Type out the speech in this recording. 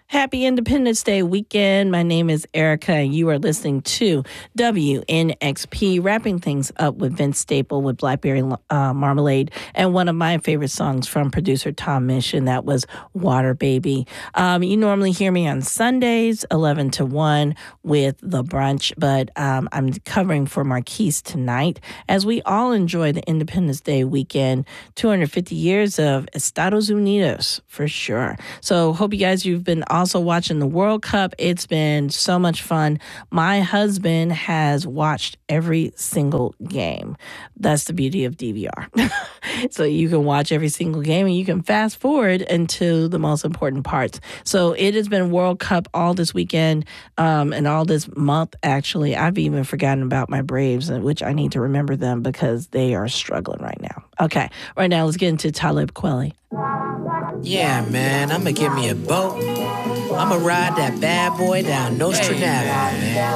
Happy Independence Day weekend. My name is Erica, and you are listening to WNXP, wrapping things up with Vince Staple with Blackberry Marmalade, and one of my favorite songs from producer Tom Misch, and that was Water Baby. You normally hear me on Sundays, 11 to 1 with The Brunch, but I'm covering for Marquise tonight as we all enjoy the Independence Day weekend, 250 years of Estados Unidos, for sure. So hope you guys, you've been also watching the World Cup. It's been so much fun. My husband has watched every single game. That's the beauty of DVR. So you can watch every single game and you can fast forward into the most important parts. So it has been World Cup all this weekend and all this month, actually. I've even forgotten about my Braves, which I need to remember them because they are struggling right now. Okay, right now let's get into Talib Kweli. Yeah, man, I'ma get me a boat. I'ma ride that bad boy down Nostradamus, man.